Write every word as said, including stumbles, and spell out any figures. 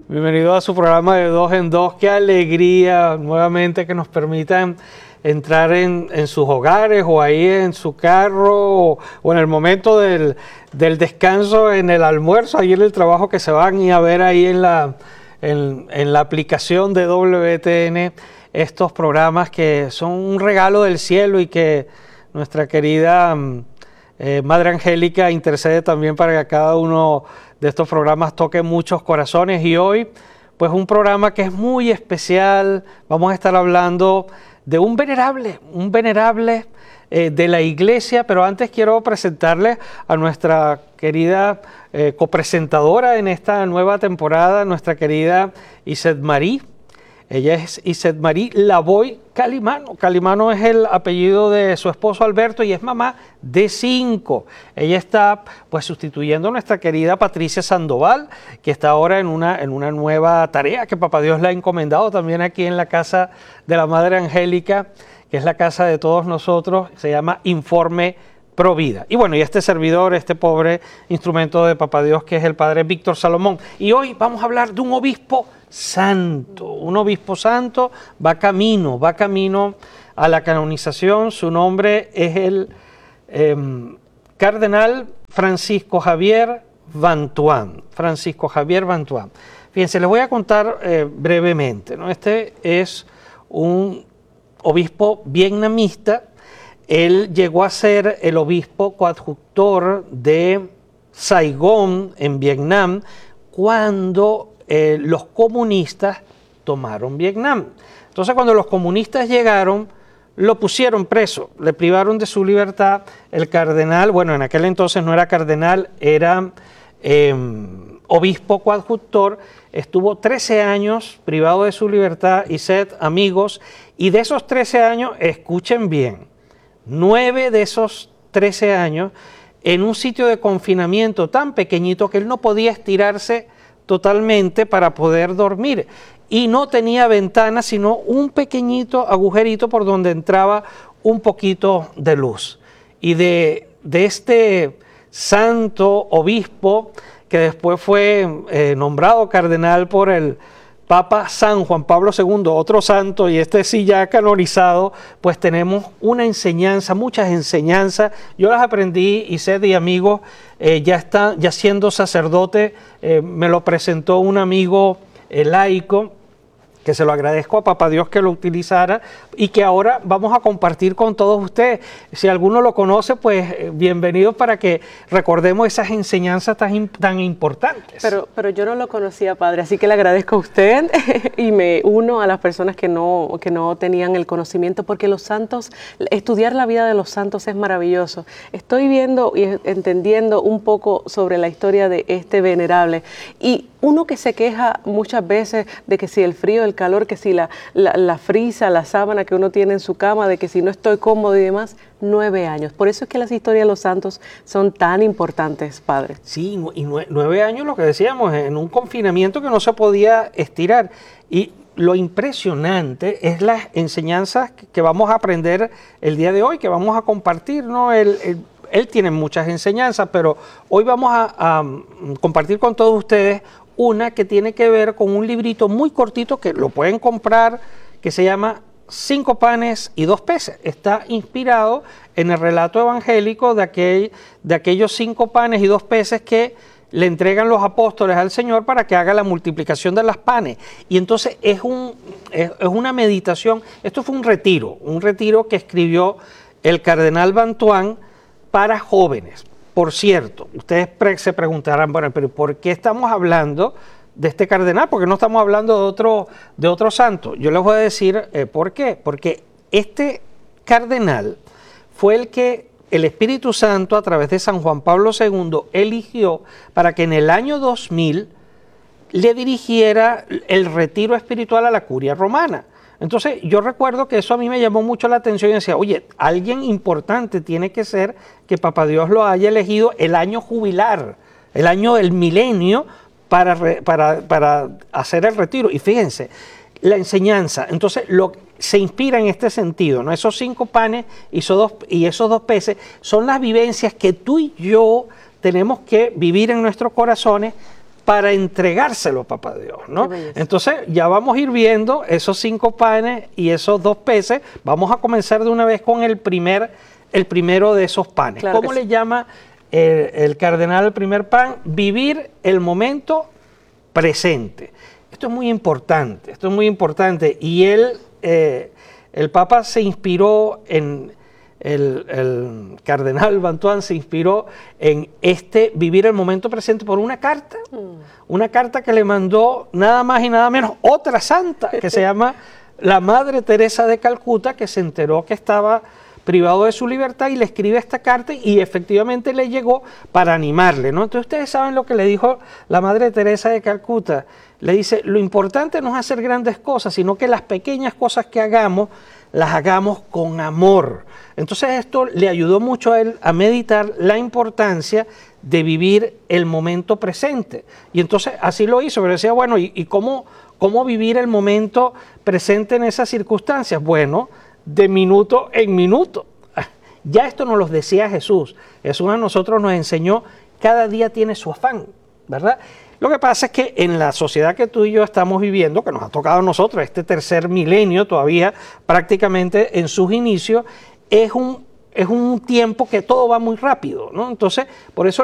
Bienvenido a su programa de Dos en Dos. Qué alegría nuevamente que nos permitan entrar en, en sus hogares o ahí en su carro o, o en el momento del, del descanso, en el almuerzo, ahí en el trabajo, que se van y a ver ahí en la, en, en la aplicación de W T N estos programas que son un regalo del cielo y que nuestra querida eh, Madre Angélica intercede también para que cada uno de estos programas toque muchos corazones. Y hoy, pues un programa que es muy especial. Vamos a estar hablando de un venerable, un venerable eh, de la iglesia, pero antes quiero presentarle a nuestra querida eh, copresentadora en esta nueva temporada, nuestra querida Iset Marie. Ella es Iset Marie Lavoy Calimano. Calimano es el apellido de su esposo Alberto y es mamá de cinco. Ella está pues sustituyendo a nuestra querida Patricia Sandoval, que está ahora en una, en una nueva tarea que Papá Dios le ha encomendado también aquí en la casa de la Madre Angélica, que es la casa de todos nosotros. Se llama Informe Provida. Y bueno, y este servidor, este pobre instrumento de Papá Dios, que es el Padre Víctor Salomón. Y hoy vamos a hablar de un obispo santo, un obispo santo, va camino, va camino a la canonización. Su nombre es el eh, Cardenal Francisco Javier Vantuán, Francisco Javier Vantuán. Fíjense, les voy a contar eh, brevemente, ¿no? Este es un obispo vietnamita. Él llegó a ser el obispo coadjutor de Saigón, en Vietnam, cuando eh, los comunistas tomaron Vietnam. Entonces, cuando los comunistas llegaron, lo pusieron preso, le privaron de su libertad. El cardenal, bueno, en aquel entonces no era cardenal, era eh, obispo coadjutor, estuvo trece años privado de su libertad. Y sed amigos, y de esos trece años, escuchen bien, nueve de esos trece años en un sitio de confinamiento tan pequeñito que él no podía estirarse totalmente para poder dormir, y no tenía ventana sino un pequeñito agujerito por donde entraba un poquito de luz. Y de, de este santo obispo, que después fue eh, nombrado cardenal por el Papa San Juan Pablo segundo, otro santo, y este sí ya canonizado, pues tenemos una enseñanza, muchas enseñanzas. Yo las aprendí, y sed y amigos, eh, ya está, ya siendo sacerdote, eh, me lo presentó un amigo eh, laico, que se lo agradezco a Papá Dios que lo utilizara y que ahora vamos a compartir con todos ustedes. Si alguno lo conoce, pues eh, bienvenido para que recordemos esas enseñanzas tan, tan importantes. Pero, pero yo no lo conocía, Padre, así que le agradezco a usted y me uno a las personas que no, que no tenían el conocimiento, porque los santos, estudiar la vida de los santos es maravilloso. Estoy viendo y entendiendo un poco sobre la historia de este venerable, y uno que se queja muchas veces de que si el frío, el calor, que si la, la, la frisa, la sábana que uno tiene en su cama, de que si no estoy cómodo y demás, nueve años. Por eso es que las historias de los santos son tan importantes, Padre. Sí, y nueve años, lo que decíamos, en un confinamiento que no se podía estirar. Y lo impresionante es las enseñanzas que vamos a aprender el día de hoy, que vamos a compartir, ¿no? El, el, él tiene muchas enseñanzas, pero hoy vamos a, a compartir con todos ustedes una que tiene que ver con un librito muy cortito que lo pueden comprar, que se llama Cinco panes y dos peces. Está inspirado en el relato evangélico de, aquel, de aquellos cinco panes y dos peces que le entregan los apóstoles al Señor para que haga la multiplicación de las panes. Y entonces es, un, es, es una meditación. Esto fue un retiro, un retiro que escribió el cardenal Vantuán para jóvenes. Por cierto, ustedes pre se preguntarán, bueno, pero ¿por qué estamos hablando de este cardenal? ¿Por qué no estamos hablando de otro, de otro santo? Yo les voy a decir eh, por qué. Porque este cardenal fue el que el Espíritu Santo, a través de San Juan Pablo segundo, eligió para que en el año dos mil le dirigiera el retiro espiritual a la Curia Romana. Entonces, yo recuerdo que eso a mí me llamó mucho la atención y decía, oye, alguien importante tiene que ser que Papá Dios lo haya elegido el año jubilar, el año del milenio, para, para, para hacer el retiro. Y fíjense, la enseñanza, entonces, lo, se inspira en este sentido, ¿no? Esos cinco panes y esos dos, y esos dos peces son las vivencias que tú y yo tenemos que vivir en nuestros corazones para entregárselo a Papá Dios, ¿no? Entonces ya vamos a ir viendo esos cinco panes y esos dos peces. Vamos a comenzar de una vez con el, primer, el primero de esos panes. Claro. ¿Cómo le sí. llama el, el cardenal al primer pan? Vivir el momento presente. Esto es muy importante, esto es muy importante. Y él, eh, el Papa se inspiró en... El, el cardenal Bantuán se inspiró en este vivir el momento presente por una carta, mm. una carta que le mandó nada más y nada menos otra santa que se llama la Madre Teresa de Calcuta, que se enteró que estaba privado de su libertad y le escribe esta carta y efectivamente le llegó para animarle, ¿no? Entonces ustedes saben lo que le dijo la Madre Teresa de Calcuta. Le dice, lo importante no es hacer grandes cosas, sino que las pequeñas cosas que hagamos, las hagamos con amor. Entonces esto le ayudó mucho a él a meditar la importancia de vivir el momento presente. Y entonces así lo hizo, pero decía, bueno, ¿y, y cómo, cómo vivir el momento presente en esas circunstancias? Bueno, de minuto en minuto. Ya esto nos lo decía Jesús. Jesús a nosotros nos enseñó, cada día tiene su afán, ¿verdad? Lo que pasa es que en la sociedad que tú y yo estamos viviendo, que nos ha tocado a nosotros, este tercer milenio todavía prácticamente en sus inicios, es un, es un tiempo que todo va muy rápido, ¿no? Entonces, por eso